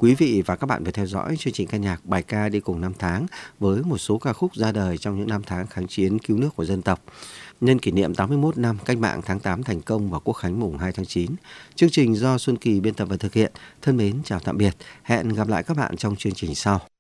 Quý vị và các bạn vừa theo dõi chương trình ca nhạc bài ca đi cùng năm tháng với một số ca khúc ra đời trong những năm tháng kháng chiến cứu nước của dân tộc. Nhân kỷ niệm 81 năm Cách mạng tháng 8 thành công và Quốc khánh mùng 2 tháng 9, chương trình do Xuân Kỳ biên tập và thực hiện. Thân mến chào tạm biệt, hẹn gặp lại các bạn trong chương trình sau.